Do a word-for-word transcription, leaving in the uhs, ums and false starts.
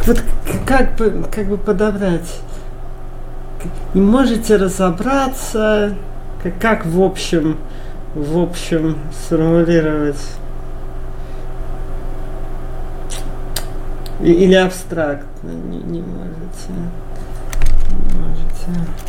Вот как бы, как бы подобрать? Не можете разобраться, как, как в общем, в общем сформулировать? Или абстрактно, не, не можете. Не можете.